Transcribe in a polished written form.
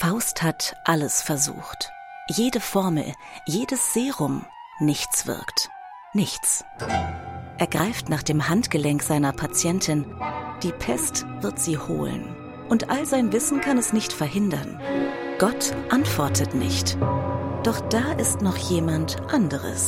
Faust hat alles versucht. Jede Formel, jedes Serum, nichts wirkt. Nichts. Er greift nach dem Handgelenk seiner Patientin. Die Pest wird sie holen. Und all sein Wissen kann es nicht verhindern. Gott antwortet nicht. Doch da ist noch jemand anderes.